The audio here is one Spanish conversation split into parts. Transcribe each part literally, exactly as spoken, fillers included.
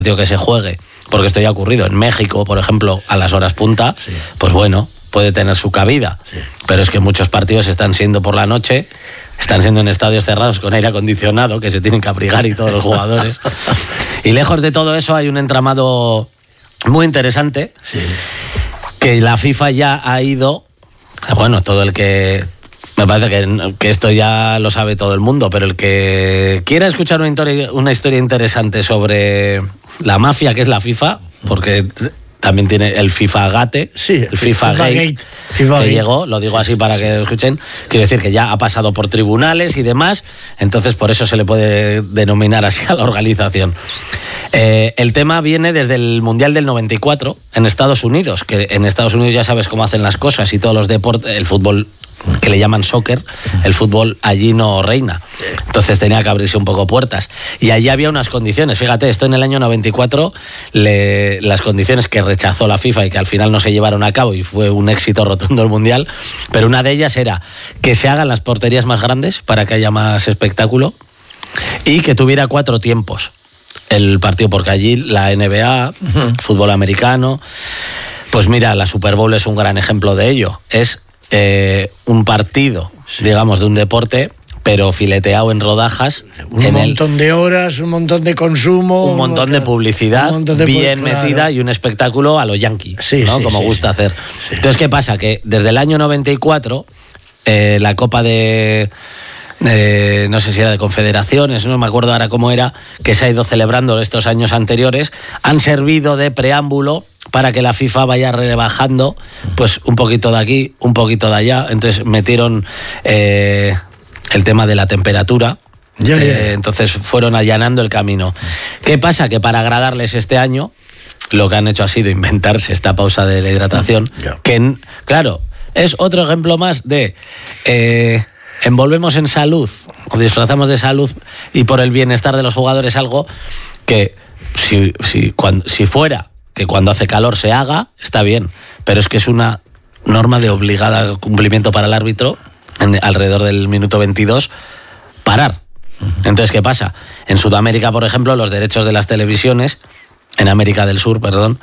partido que se juegue, porque esto ya ha ocurrido en México, por ejemplo, a las horas punta, sí. Pues bueno, puede tener su cabida, sí. Pero es que muchos partidos están siendo por la noche, están siendo en estadios cerrados con aire acondicionado, que se tienen que abrigar y todos los jugadores. Y lejos de todo eso hay un entramado muy interesante, sí. Que la FIFA ya ha ido, bueno, todo el que... Me parece que, que esto ya lo sabe todo el mundo, pero el que quiera escuchar una historia, una historia interesante sobre la mafia que es la FIFA, porque también tiene el FIFA Gate, sí, el FIFA, FIFA Gate, Gate FIFA que Gate. llegó, lo digo así para sí. Que lo escuchen, quiero decir que ya ha pasado por tribunales y demás, entonces por eso se le puede denominar así a la organización. Eh, el tema viene desde el Mundial del noventa y cuatro en Estados Unidos, que en Estados Unidos ya sabes cómo hacen las cosas y todos los deportes, el fútbol que le llaman soccer, el fútbol allí no reina, entonces tenía que abrirse un poco puertas y allí había unas condiciones, fíjate, esto en el año noventa y cuatro, le, las condiciones que rechazó la FIFA y que al final no se llevaron a cabo y fue un éxito rotundo el Mundial, pero una de ellas era que se hagan las porterías más grandes para que haya más espectáculo y que tuviera cuatro tiempos el partido, porque allí la N B A, uh-huh. Fútbol americano, pues mira, la Super Bowl es un gran ejemplo de ello, es Eh, un partido, sí. Digamos, de un deporte, pero fileteado en rodajas. Un en montón el, de horas, un montón de consumo. Un montón de publicidad montón de bien pu- metida, claro. Y un espectáculo a lo yankee, sí, ¿no? Sí, como sí, gusta sí. hacer. Sí. Entonces, ¿qué pasa? Que desde el año noventa y cuatro, eh, la Copa de... Eh, no sé si era de Confederaciones, no me acuerdo ahora cómo era, que se ha ido celebrando estos años anteriores, han servido de preámbulo para que la FIFA vaya rebajando pues un poquito de aquí, un poquito de allá. Entonces metieron eh, el tema de la temperatura. Ya, ya. Eh, entonces fueron allanando el camino. ¿Qué pasa? Que para agradarles este año lo que han hecho ha sido inventarse esta pausa de la hidratación, ya. Que claro, es otro ejemplo más de... Eh, envolvemos en salud, o disfrazamos de salud y por el bienestar de los jugadores algo que si, si, cuando, si fuera que cuando hace calor se haga, está bien, pero es que es una norma de obligada cumplimiento para el árbitro en, alrededor del minuto veintidós, parar. Entonces, ¿qué pasa? En Sudamérica, por ejemplo, los derechos de las televisiones, en América del Sur, perdón,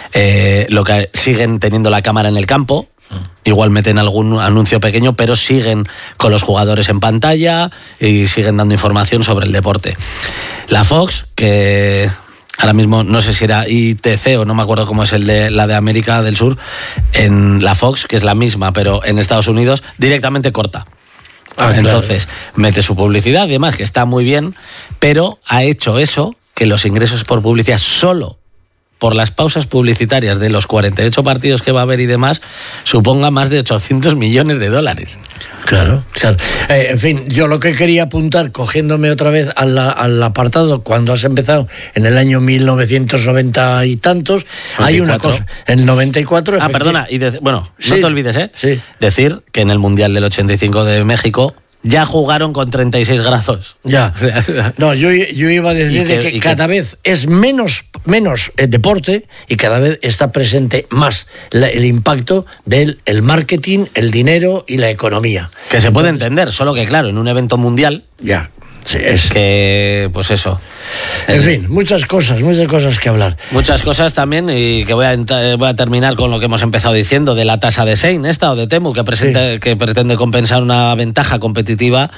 eh, lo que siguen teniendo la cámara en el campo. Igual meten algún anuncio pequeño, pero siguen con los jugadores en pantalla y siguen dando información sobre el deporte. La Fox, que ahora mismo no sé si era I T C o no me acuerdo cómo es el de la de América del Sur, en la Fox, que es la misma, pero en Estados Unidos, directamente corta. Ah, entonces, claro. Mete su publicidad y demás, que está muy bien, pero ha hecho eso, que los ingresos por publicidad solo por las pausas publicitarias de los cuarenta y ocho partidos que va a haber y demás, suponga más de ochocientos millones de dólares. Claro, claro. Eh, en fin, yo lo que quería apuntar, cogiéndome otra vez al, al apartado, cuando has empezado en el año mil novecientos noventa y tantos, noventa y cuatro. Hay una cosa, en el noventa y cuatro... Ah, perdona, y de, bueno, sí, no te olvides, ¿eh? Sí. Decir que en el Mundial del ochenta y cinco de México ya jugaron con treinta y seis grados. Ya. No, yo, yo iba a decir que, de que cada que... vez es menos, menos eh, deporte y cada vez está presente más la, el impacto del el marketing, el dinero y la economía. Que se Entonces, puede entender, solo que claro, en un evento mundial... Ya. Sí, es que, pues eso. En fin, muchas cosas, muchas cosas que hablar. Muchas cosas también, y que voy a, voy a terminar con lo que hemos empezado diciendo, de la tasa de Sein, esta o de Temu, que, presenta, sí. que pretende compensar una ventaja competitiva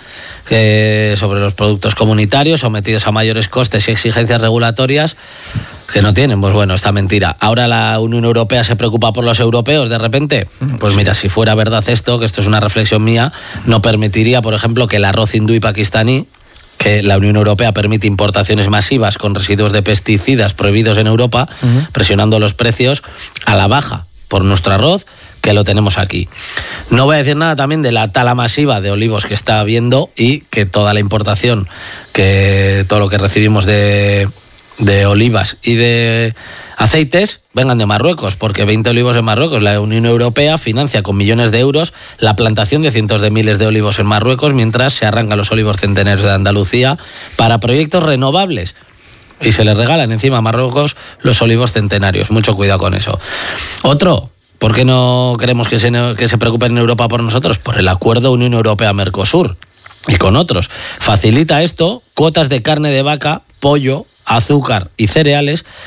eh, sobre los productos comunitarios sometidos a mayores costes y exigencias regulatorias que no tienen. Pues bueno, esta mentira. Ahora la Unión Europea se preocupa por los europeos, de repente. Pues mira, si fuera verdad esto, que esto es una reflexión mía, no permitiría, por ejemplo, que el arroz hindú y pakistaní, que la Unión Europea permite importaciones masivas con residuos de pesticidas prohibidos en Europa, uh-huh. presionando los precios a la baja por nuestro arroz, que lo tenemos aquí. No voy a decir nada también de la tala masiva de olivos que está habiendo y que toda la importación, que todo lo que recibimos de, de olivas y de aceites vengan de Marruecos, porque veinte olivos en Marruecos. La Unión Europea financia con millones de euros la plantación de cientos de miles de olivos en Marruecos, mientras se arrancan los olivos centenarios de Andalucía para proyectos renovables. Y se les regalan encima a Marruecos los olivos centenarios. Mucho cuidado con eso. Otro, ¿por qué no queremos que se, que se preocupen en Europa por nosotros? Por el acuerdo Unión Europea-Mercosur y con otros. Facilita esto cuotas de carne de vaca, pollo, azúcar y cereales,